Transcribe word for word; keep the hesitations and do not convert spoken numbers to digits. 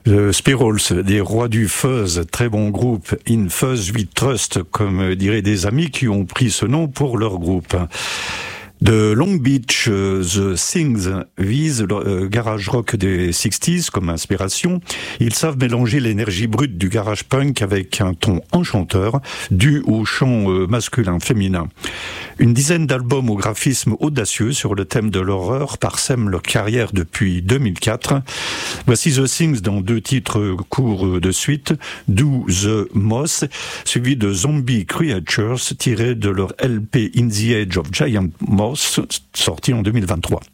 The Spirals, des rois du fuzz, très bon groupe, In Fuzz We Trust, comme diraient des amis qui ont pris ce nom pour leur groupe. De Long Beach, uh, The Things vise le uh, garage rock des sixties comme inspiration. Ils savent mélanger l'énergie brute du garage punk avec un ton enchanteur, dû au chant uh, masculin-féminin. Une dizaine d'albums au graphisme audacieux sur le thème de l'horreur parsèment leur carrière depuis deux mille quatre. Voici The Things dans deux titres courts de suite, Do the Moss, suivi de Zombie Creatures, tiré de leur L P In the Age of Giant Moss, sorti en deux mille vingt-trois.